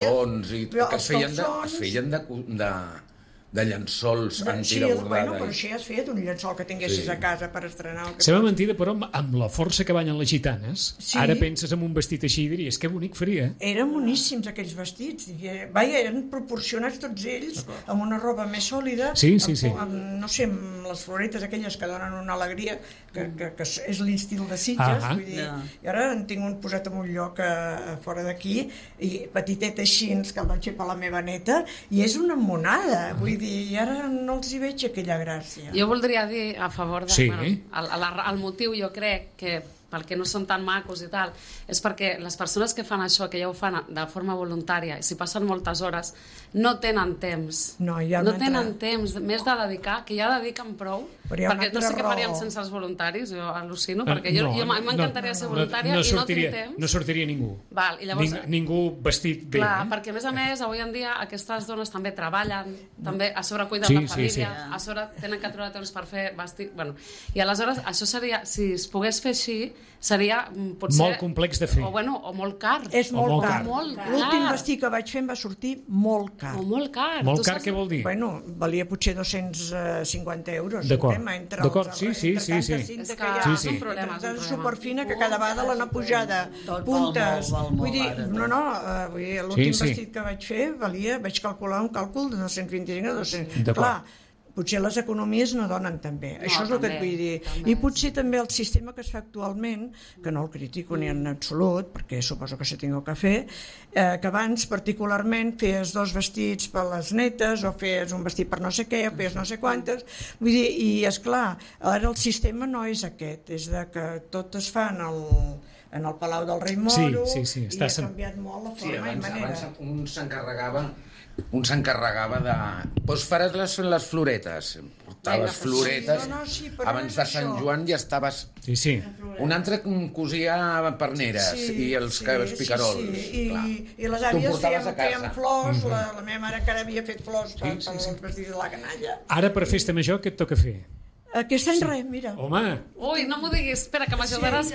calçons, que es feien de llençols Sí, antiga bordada. però això ja has fet un llençol que tinguessis a casa per estrenar. Sembla mentida, però amb la força que ballen les gitanes, ara penses en un vestit així i diries, que bonic faria. Eren boníssims aquells vestits. Vaja, eren proporcionats tots ells amb una roba més sòlida, amb, no sé, amb les floretes aquelles que donen una alegria, que és l'estil de Sitges. Vull dir, i ara en tinc un posat en un lloc fora d'aquí, i petitet així, que el vaig fer per la meva neta, i és una monada, vull dir, i ara no els hi veig aquella gràcia. Jo voldria dir a favor de... Sí. El motiu, jo crec que pel que no són tan macos i tal, és perquè les persones que fan això, que ja ho fan de forma voluntària, i si passen moltes hores, no tenen temps. No tenen temps més de dedicar, que ja dediquen prou, perquè no sé què faríem sense els voluntaris, jo al·lucino, perquè jo m'encantaria ser voluntària i no tinc temps. No sortiria ningú. Ningú vestit bé. Clar, perquè a més, avui en dia, aquestes dones també treballen, també a sobre cuiden la família, a sobre tenen que trobar temps per fer vestit... I aleshores, això seria, si es pogués fer així, seria potser... Molt complex de fer. O molt car. És molt car. L'últim vestit que vaig fer em va sortir molt car. Molt car. Molt car, què vol dir? Valia potser 250 euros. D'acord, sí. És un problema. És superfina, que cada vegada l'han pujada puntes. Vull dir, l'últim vestit que vaig fer vaig calcular un càlcul de 225 a 200. Clar, potser les economies no donen també. Això és el que et vull dir. I potser també el sistema que es fa actualment, que no el critico ni en absolut, perquè suposo que s'ha tingut que fer, que abans particularment feies 2 vestits per les netes, o feies un vestit per no sé què, o feies no sé quantes. Vull dir, i esclar, ara el sistema no és aquest, és que tot es fa en el Palau del Rei Moro, i ha canviat molt la forma i manera. Abans un s'encarregava de... Doncs faràs les floretes. Portaves floretes. Abans de Sant Joan ja estaves... Un altre cosia perneres i els picarols. I les àvies feien flors, la meva mare encara havia fet flors per els vestits de la canalla. Ara per festa major què et toca fer? Aquest any res, mira. Home! Ui, no m'ho diguis, espera, que m'ajudaràs.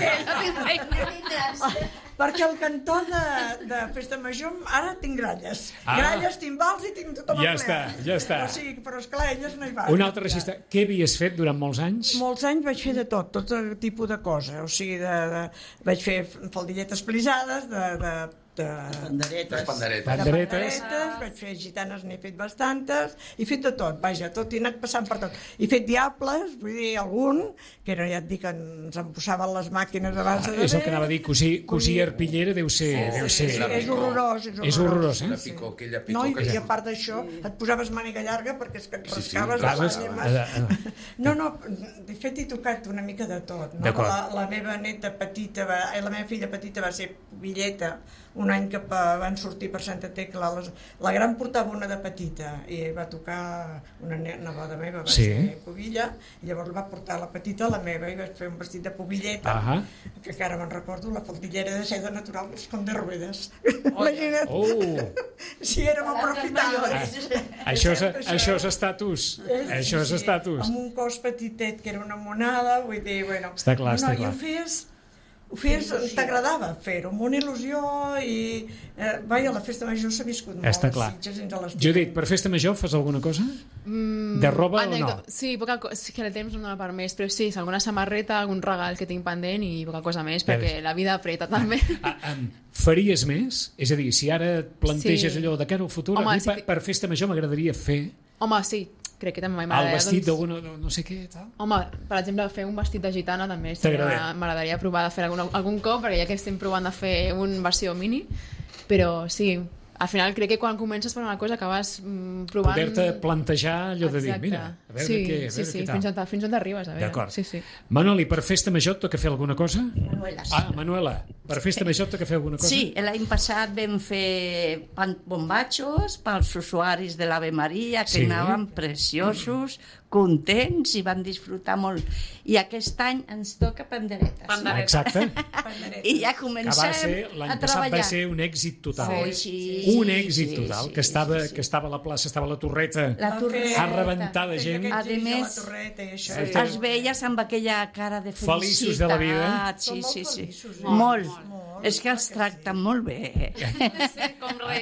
Perquè al cantó de Festa Major ara tinc gralles. Gralles, timbals i tinc tothom a ple. Ja està. Però esclar, elles no hi van. Un altre regista. Què havies fet durant molts anys? Molts anys vaig fer de tot tipus de cosa. O sigui, vaig fer faldilletes plisades, panderetes, vaig fer gitanes, n'he fet bastantes, he fet de tot, vaja, tot, he anat passant per tot. He fet diables, vull dir, algun, que ja et dic que ens en posaven les màquines abans de... És el que anava a dir, cosir arpillera deu ser... És horrorós. És horrorós, La picó, aquella picó. No, i a part d'això, et posaves màniga llarga perquè és que et rascaves les ànimes. No, he fet i tocat una mica de tot. La meva neta petita, la meva filla petita va ser pubilleta, un any que van sortir per Santa Tecla, la gran portava una de petita i va tocar una neboda meva, va ser pubilla, i llavors va portar la petita, la meva, i vaig fer un vestit de pubilleta, que encara me'n recordo, la faldillera de seda natural, és com de ruedes. Imagina't. Si érem aprofitables. Això és estatus. Això és estatus. Amb un cos petitet, que era una monada, vull dir, bueno... Està clar. I ho fes, t'agradava fer-ho, amb una il·lusió i... la festa major s'ha viscut molt. Està clar. Judit, per festa major fas alguna cosa? De roba o no? Sí, sí que el temps no dona per més, però sí, alguna samarreta, algun regal que tinc pendent i poca cosa més, perquè la vida apreta també. Faries més? És a dir, si ara et planteges allò de cara al futur, per festa major m'agradaria fer... Home, sí, crec que també m'agradaria. El vestit d'alguna, no sé què, tal? Home, per exemple, fer un vestit de gitana també m'agradaria provar de fer algun cop, perquè ja que estem provant de fer una versió mini, però sí, al final crec que quan comences per una cosa acabes provant... Poder-te plantejar allò de dir, mira, a veure què tal. Fins on t'arribes, a veure. D'acord. Manoli, per festa major et toca fer alguna cosa? Manuela, per festa major et toca fer alguna cosa? Sí, l'any passat vam fer bombatxos pels usuaris de l'Ave Maria, que anaven preciosos, contents i van disfrutar molt. I aquest any ens toca panderetes. Exacte. I ja comencem a treballar. L'any passat va ser un èxit total. Un èxit total, que estava a la plaça, estava a la torreta, a rebentar de gent. A més, es veies amb aquella cara de felicitat. Feliços de la vida. Sí. Molt. És que els tracten molt bé. Com reis.